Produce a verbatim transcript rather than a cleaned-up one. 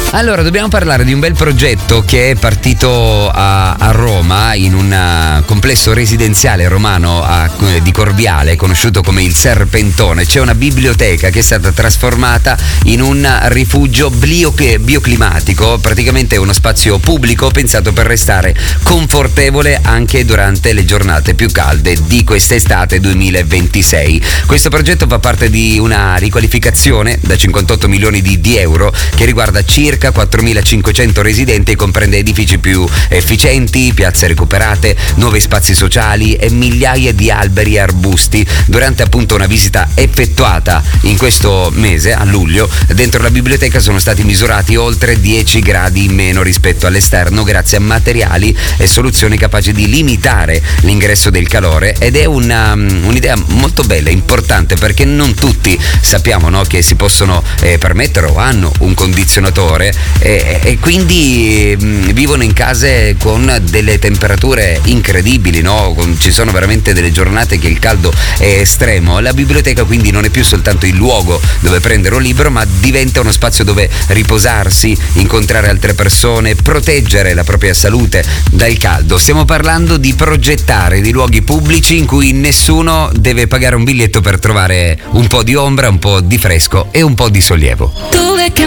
Allora, dobbiamo parlare di un bel progetto che è partito a, a Roma, in un complesso residenziale romano a, di Corviale, conosciuto come il Serpentone. C'è una biblioteca che è stata trasformata in un rifugio bio, bioclimatico, praticamente uno spazio pubblico pensato per restare confortevole anche durante le giornate più calde di quest'estate duemilaventisei. Questo progetto fa parte di una riqualificazione da cinquantotto milioni di, di euro che riguarda circa quattromilacinquecento residenti e comprende edifici più efficienti, piazze recuperate, nuovi spazi sociali e migliaia di alberi e arbusti. Durante appunto una visita effettuata in questo mese, a luglio, dentro la biblioteca sono stati misurati oltre dieci gradi in meno rispetto all'esterno grazie a materiali e soluzioni capaci di limitare l'ingresso del calore, ed è una, un'idea molto bella, importante, perché non tutti sappiamo, no, che si possono eh, permettere o hanno un condizionatore e, e quindi mh, vivono in case con delle temperature incredibili, no? Con, ci sono veramente delle giornate che il caldo è estremo. La biblioteca quindi non è più soltanto il luogo dove prendere un libro, ma diventa uno spazio dove riposarsi, incontrare altre persone, proteggere la propria salute dal caldo. Stiamo parlando di progettare dei luoghi pubblici in cui nessuno deve pagare un biglietto per trovare un po' di ombra, un po' di fresco e un po' di sollievo.